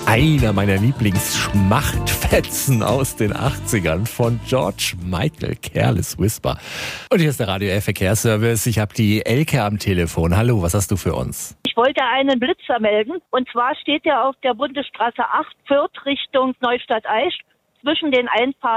Einer meiner Lieblingsschmachtfetzen aus den 80ern von George Michael, Careless Whisper. Und hier ist der Radio F Verkehrsservice. Ich habe die Elke am Telefon. Hallo, was hast du für uns? Ich wollte einen Blitzer melden. Und zwar steht der auf der Bundesstraße 8, Fürth Richtung Neustadt-Aisch zwischen den Einfahrten